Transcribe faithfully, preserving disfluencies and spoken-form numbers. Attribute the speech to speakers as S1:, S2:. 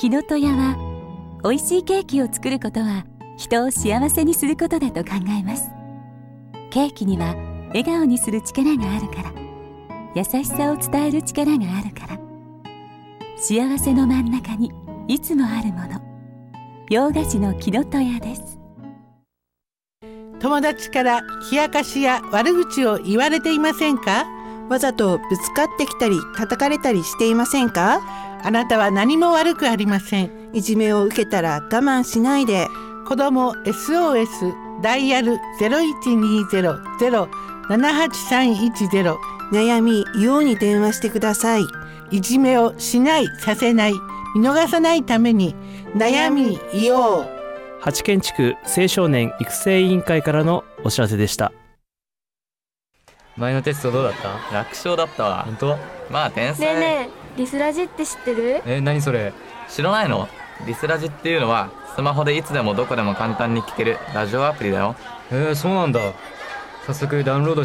S1: きのとやは、美味しいケーキを作ることは人を幸せにすることだと考えます。ケーキには笑顔にする力があるから、優しさを伝える力があるから、幸せの真ん中にいつもあるもの、洋菓子のきのとやです。
S2: 友達から冷やかしや悪口を言われていませんか？
S3: わざとぶつかってきたり叩かれたりしていませんか？
S2: あなたは何も悪くありません。
S3: いじめを受けたら我慢しないで。
S2: 子ども エスオーエス ダイヤル ゼロいちにゼロ ゼロ ななはちさんいちゼロ、
S3: 悩みように電話してください。
S2: いじめをしない、させない、見逃さないために悩みいよう。
S4: 八軒地区青少年育成委員会からのお知らせでした。
S5: 前のテストどうだった？
S6: 楽勝だったわ。
S5: 本当？
S6: まあ天才。
S7: ねえねえ、リスラジって知ってる？
S5: え、何それ？
S6: 知らないの？リスラジっていうのはスマホでいつでもどこでも簡単に聞けるラジオアプリだよ。
S5: えー、そうなんだ。早速ダウンロード